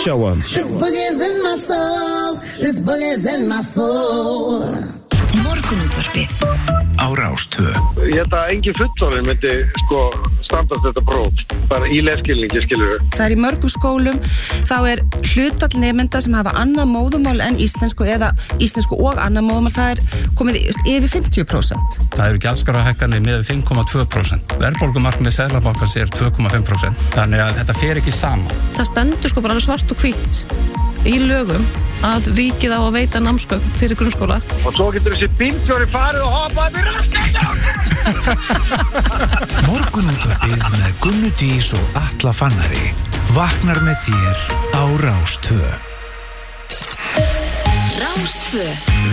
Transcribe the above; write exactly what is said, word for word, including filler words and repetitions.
Show 'em. This boogie's in my soul. This boogie's in my soul. Morgunútvarpið á Rás tvö. Ég held að engin fullorðinn myndi sko standast þetta próf, bara í lesskilningi, skilur. Það er í mörgum skólum, þá er hlutfall nemenda sem hafa annað móðurmál en íslensku eða íslensku og annað móðurmál, það er komið yfir fimmtíu prósent. Það eru gjaldskrárahækkanir með fimm komma tvö prósent. Verðbólgumarkmið Seðlabankans er tvö komma fimm prósent. Þannig að þetta fer ekki saman. Það stendur sko bara alveg svart og hvítt í lögum að ríkið á að veita námsgögn fyrir grunnskóla. Og svo getur þessi bílstjóri farið og hoppað við raskatján. Morgunútvarpið með Gunnu Dís og Atla Fannari vaknar með þér á Rás tvö. Rás tvö.